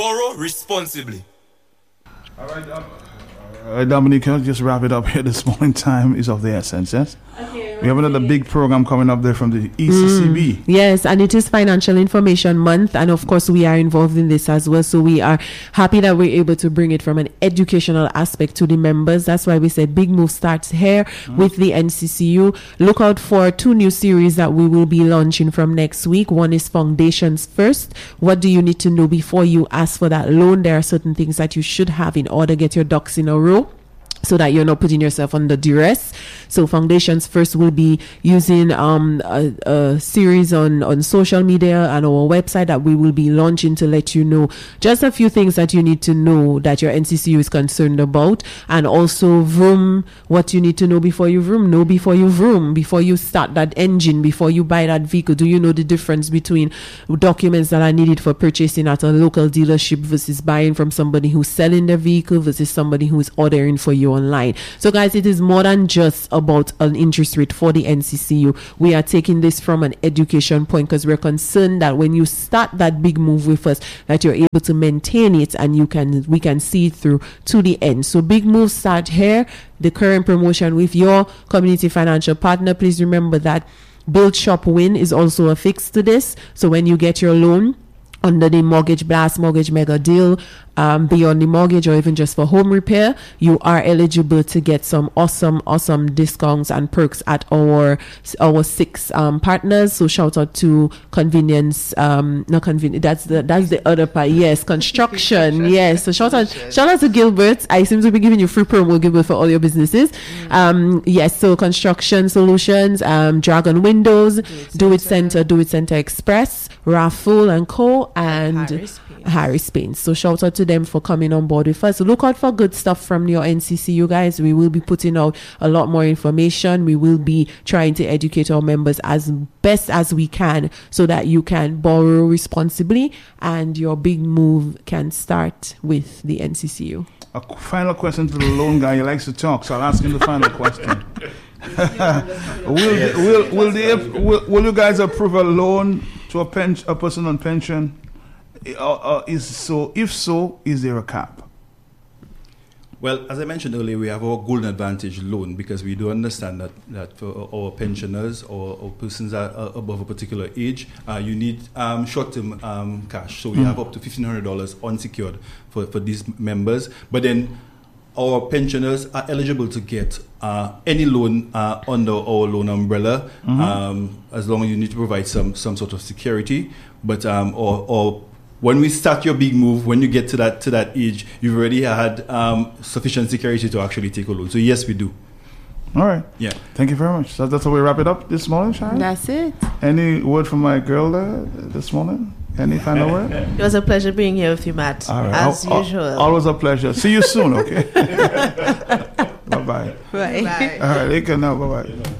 Borrow responsibly. All right, Dominique, can I just wrap it up here? This morning time is of the essence, yes? Okay, we have another big program coming up there from the ECCB. Yes, and it is Financial Information Month, and of course we are involved in this as well, so we are happy that we're able to bring it from an educational aspect to the members. That's why we said Big Move starts here with the NCCU. Look out for 2 new series that we will be launching from next week. One is Foundations First. What do you need to know before you ask for that loan? There are certain things that you should have in order to get your ducks in a row, so that you're not putting yourself under duress. So Foundations First will be using a series on social media and our website that we will be launching to let you know just a few things that you need to know that your NCCU is concerned about. And also vroom, what you need to know before you vroom. Know before you vroom, before you start that engine, before you buy that vehicle. Do you know the difference between documents that are needed for purchasing at a local dealership versus buying from somebody who's selling the vehicle versus somebody who is ordering for you online? So guys, it is more than just about an interest rate for the NCCU. We are taking this from an education point because we're concerned that when you start that big move with us, that you're able to maintain it and we can see it through to the end. So Big Move start here. The current promotion with your community financial partner, please remember that Build Shop Win is also a fix to this. So when you get your loan under the Mortgage Blast Mortgage Mega Deal, beyond the mortgage or even just for home repair, you are eligible to get some awesome discounts and perks at our 6 partners. So shout out to Convenience, not Convenience, that's the other part. Yes, Construction. Yes, so shout out to Gilbert. I seem to be giving you free promo, Gilbert, for all your businesses. Yes, so Construction Solutions, Dragon Windows, Do It Center Express, Raffle and Co, and Harris Paints. So shout out to them for coming on board with us. So look out for good stuff from your NCCU, guys. We will be putting out a lot more information. We will be trying to educate our members as best as we can so that you can borrow responsibly and your big move can start with the NCCU. A final question to the loan guy. He likes to talk, so I'll ask him the final question. Will you guys approve a loan to a person on pension? If so, is there a cap? Well, as I mentioned earlier, we have our Golden Advantage loan because we do understand that for our pensioners or persons that are above a particular age, you need short-term cash. So we have up to $1,500 unsecured for these members. But then our pensioners are eligible to get any loan under our loan umbrella, as long as you need to provide some sort of security. But or when we start your big move, when you get to that age, you've already had sufficient security to actually take a loan. So yes, we do. All right. Yeah. Thank you very much. So that's how we wrap it up this morning, Sharon? That's it. Any word from my girl this morning? Any final word? It was a pleasure being here with you, Matt. All right. As usual. Always a pleasure. See you soon, okay? Bye-bye. Bye. All right. Take care now. Bye-bye.